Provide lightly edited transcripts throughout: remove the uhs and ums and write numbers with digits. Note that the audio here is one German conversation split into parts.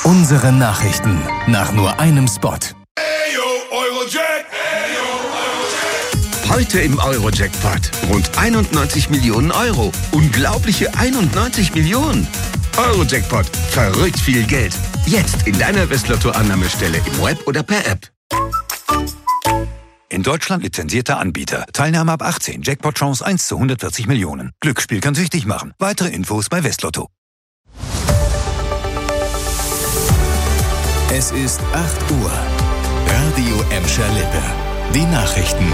Unsere Nachrichten nach nur einem Spot. Heute im Euro-Jackpot rund 91 Millionen Euro. Unglaubliche 91 Millionen. Euro-Jackpot. Verrückt viel Geld. Jetzt in deiner Westlotto-Annahmestelle im Web oder per App. In Deutschland lizenzierter Anbieter. Teilnahme ab 18. Jackpot-Chance 1 zu 140 Millionen. Glücksspiel kann süchtig machen. Weitere Infos bei Westlotto. Es ist 8 Uhr. Radio Emscher Lippe. Die Nachrichten.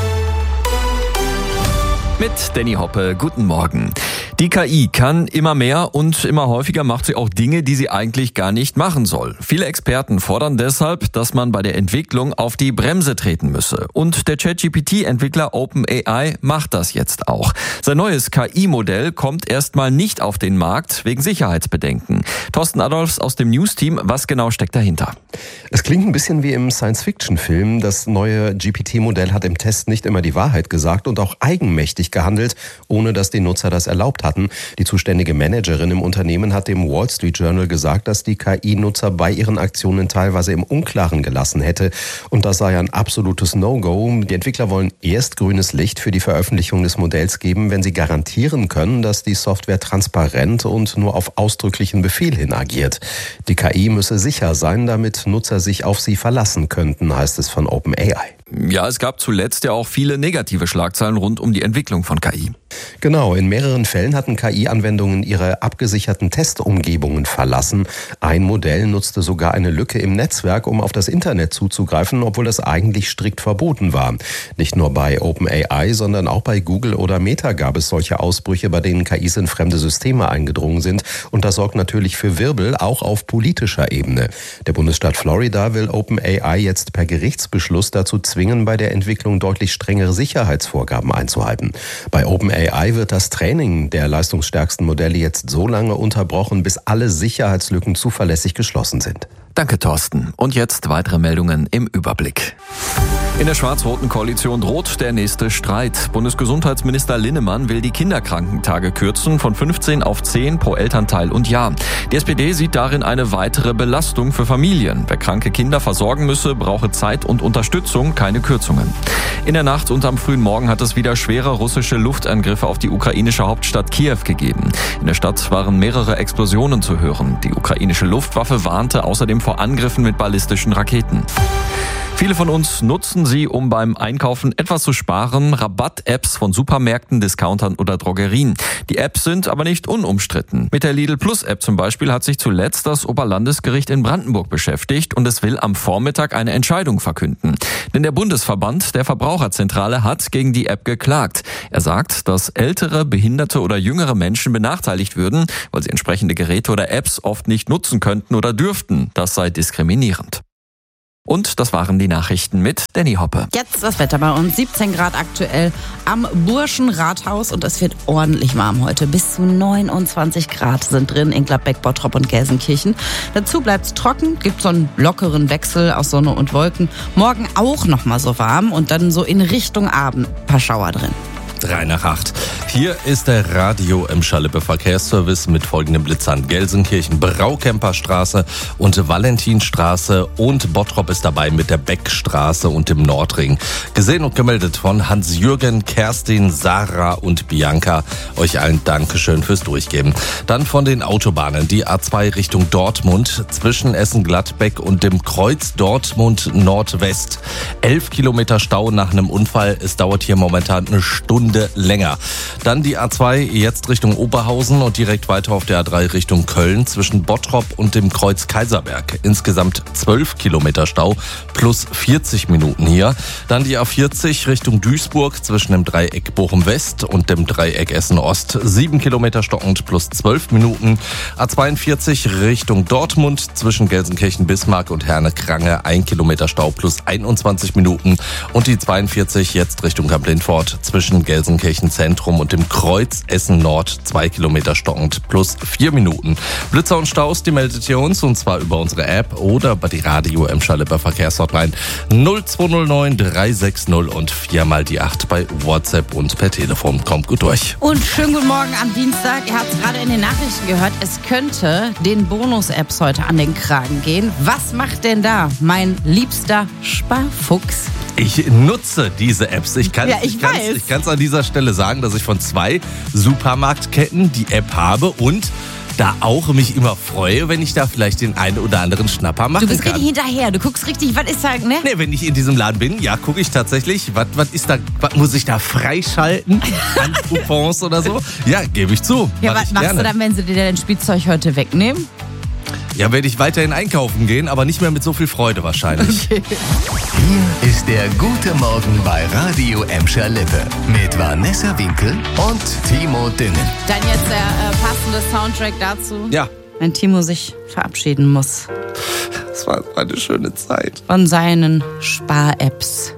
Mit Danny Hoppe, guten Morgen. Die KI kann immer mehr und immer häufiger macht sie auch Dinge, die sie eigentlich gar nicht machen soll. Viele Experten fordern deshalb, dass man bei der Entwicklung auf die Bremse treten müsse. Und der ChatGPT-Entwickler OpenAI macht das jetzt auch. Sein neues KI-Modell kommt erstmal nicht auf den Markt wegen Sicherheitsbedenken. Thorsten Adolfs aus dem News-Team, was genau steckt dahinter? Es klingt ein bisschen wie im Science-Fiction-Film. Das neue GPT-Modell hat im Test nicht immer die Wahrheit gesagt und auch eigenmächtig gehandelt, ohne dass die Nutzer das erlaubt hatten. Die zuständige Managerin im Unternehmen hat dem Wall Street Journal gesagt, dass die KI-Nutzer bei ihren Aktionen teilweise im Unklaren gelassen hätte. Und das sei ein absolutes No-Go. Die Entwickler wollen erst grünes Licht für die Veröffentlichung des Modells geben, wenn sie garantieren können, dass die Software transparent und nur auf ausdrücklichen Befehl hin agiert. Die KI müsse sicher sein, damit Nutzer sich auf sie verlassen könnten, heißt es von OpenAI. Ja, es gab zuletzt ja auch viele negative Schlagzeilen rund um die Entwicklung von KI. Genau, in mehreren Fällen hatten KI-Anwendungen ihre abgesicherten Testumgebungen verlassen. Ein Modell nutzte sogar eine Lücke im Netzwerk, um auf das Internet zuzugreifen, obwohl das eigentlich strikt verboten war. Nicht nur bei OpenAI, sondern auch bei Google oder Meta gab es solche Ausbrüche, bei denen KIs in fremde Systeme eingedrungen sind. Und das sorgt natürlich für Wirbel, auch auf politischer Ebene. Der Bundesstaat Florida will OpenAI jetzt per Gerichtsbeschluss dazu zwingen, bei der Entwicklung deutlich strengere Sicherheitsvorgaben einzuhalten. Bei OpenAI wird das Training der leistungsstärksten Modelle jetzt so lange unterbrochen, bis alle Sicherheitslücken zuverlässig geschlossen sind. Danke, Thorsten. Und jetzt weitere Meldungen im Überblick. In der schwarz-roten Koalition droht der nächste Streit. Bundesgesundheitsminister Linnemann will die Kinderkrankentage kürzen von 15 auf 10 pro Elternteil und Jahr. Die SPD sieht darin eine weitere Belastung für Familien. Wer kranke Kinder versorgen müsse, brauche Zeit und Unterstützung, keine Kürzungen. In der Nacht und am frühen Morgen hat es wieder schwere russische Luftangriffe auf die ukrainische Hauptstadt Kiew gegeben. In der Stadt waren mehrere Explosionen zu hören. Die ukrainische Luftwaffe warnte außerdem vor Angriffen mit ballistischen Raketen. Viele von uns nutzen sie, um beim Einkaufen etwas zu sparen. Rabatt-Apps von Supermärkten, Discountern oder Drogerien. Die Apps sind aber nicht unumstritten. Mit der Lidl Plus App zum Beispiel hat sich zuletzt das Oberlandesgericht in Brandenburg beschäftigt und es will am Vormittag eine Entscheidung verkünden. Denn der Bundesverband der Verbraucherzentrale hat gegen die App geklagt. Er sagt, dass ältere, behinderte oder jüngere Menschen benachteiligt würden, weil sie entsprechende Geräte oder Apps oft nicht nutzen könnten oder dürften. Das sei diskriminierend. Und das waren die Nachrichten mit Danny Hoppe. Jetzt das Wetter bei uns. 17 Grad aktuell am Burschenrathaus und es wird ordentlich warm heute. Bis zu 29 Grad sind drin in Gladbeck, Bottrop und Gelsenkirchen. Dazu bleibt es trocken, gibt so einen lockeren Wechsel aus Sonne und Wolken. Morgen auch noch mal so warm und dann so in Richtung Abend ein paar Schauer drin. 7:03. Hier ist der Radio Emscher Lippe Verkehrsservice mit folgenden Blitzern. Gelsenkirchen, Braukemperstraße und Valentinstraße und Bottrop ist dabei mit der Beckstraße und dem Nordring. Gesehen und gemeldet von Hans-Jürgen, Kerstin, Sarah und Bianca. Euch allen Dankeschön fürs Durchgeben. Dann von den Autobahnen. Die A2 Richtung Dortmund zwischen Essen-Gladbeck und dem Kreuz Dortmund Nordwest. 11 Kilometer Stau nach einem Unfall. Es dauert hier momentan eine Stunde länger. Dann die A2 jetzt Richtung Oberhausen und direkt weiter auf der A3 Richtung Köln zwischen Bottrop und dem Kreuz Kaiserberg. Insgesamt 12 Kilometer Stau plus 40 Minuten hier. Dann die A40 Richtung Duisburg zwischen dem Dreieck Bochum West und dem Dreieck Essen Ost. 7 Kilometer stockend plus 12 Minuten. A42 Richtung Dortmund zwischen Gelsenkirchen Bismarck und Herne-Krange. 1 Kilometer Stau plus 21 Minuten. Und die 42 jetzt Richtung Kamp-Lintfort zwischen Gelsenkirchen Gelsenkirchen Zentrum und im Kreuz Essen Nord 2 Kilometer stockend plus 4 Minuten. Blitzer und Staus, die meldet ihr uns und zwar über unsere App oder bei die Radio Emscher-Lippe Verkehrshotline 0209 360 und 4x8 bei WhatsApp und per Telefon. Kommt gut durch. Und schönen guten Morgen am Dienstag. Ihr habt es gerade in den Nachrichten gehört. Es könnte den Bonus-Apps heute an den Kragen gehen. Was macht denn da mein liebster Sparfuchs? Ich nutze diese Apps. Ich kann weiß. es an dieser Stelle sagen, dass ich von 2 Supermarktketten die App habe und da auch mich immer freue, wenn ich da vielleicht den einen oder anderen Schnapper machen kann. Du bist richtig hinterher. Du guckst richtig, was ist da, ne? Nee, wenn ich in diesem Laden bin, ja, gucke ich tatsächlich, was muss ich da freischalten an Coupons oder so? Ja, gebe ich zu. Ja, was machst du dann, wenn sie dir dein Spielzeug heute wegnehmen? Ja, werde ich weiterhin einkaufen gehen, aber nicht mehr mit so viel Freude wahrscheinlich. Okay. Hier ist der gute Morgen bei Radio Emscher-Lippe mit Vanessa Winkel und Timo Dünnen. Dann jetzt der passende Soundtrack dazu. Ja. Wenn Timo sich verabschieden muss. Es war eine schöne Zeit. Von seinen Spar-Apps.